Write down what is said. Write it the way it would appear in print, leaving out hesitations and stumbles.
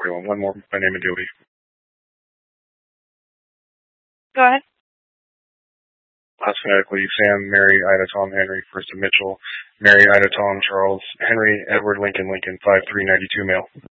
41. One more by name of Dewey. Go ahead. Phonetically, Sam, Mary, Ida, Tom, Henry, first to Mitchell, Mary, Ida, Tom, Charles, Henry, Edward, Lincoln, 5392 male.